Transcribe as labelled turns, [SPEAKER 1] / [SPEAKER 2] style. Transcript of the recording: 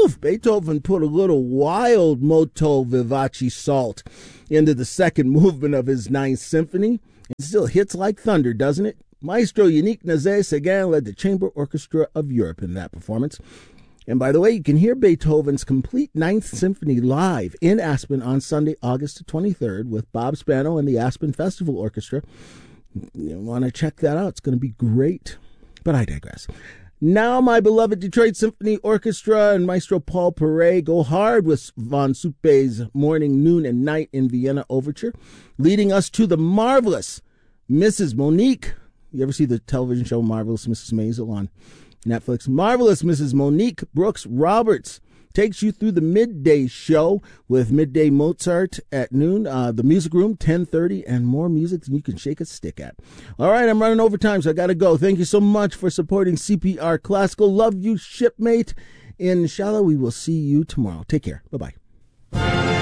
[SPEAKER 1] Beethoven put a little wild molto vivace salt into the second movement of his Ninth Symphony. It still hits like thunder, doesn't it? Maestro Yannick Nézet-Séguin led the Chamber Orchestra of Europe in that performance. And by the way, you can hear Beethoven's complete Ninth Symphony live in Aspen on Sunday, August 23rd with Bob Spano and the Aspen Festival Orchestra. You want to check that out. It's going to be great. But I digress. Now, my beloved Detroit Symphony Orchestra and Maestro Paul Perret go hard with von Suppe's Morning, Noon, and Night in Vienna Overture, leading us to the marvelous Mrs. Monique. You ever see the television show Marvelous Mrs. Maisel on Netflix? Marvelous Mrs. Monique Brooks Roberts takes you through the midday show with Midday Mozart at noon, the Music Room, 10:30, and more music than you can shake a stick at. All right, I'm running over time, so I got to go. Thank you so much for supporting CPR Classical. Love you, shipmate. Inshallah, we will see you tomorrow. Take care. Bye-bye.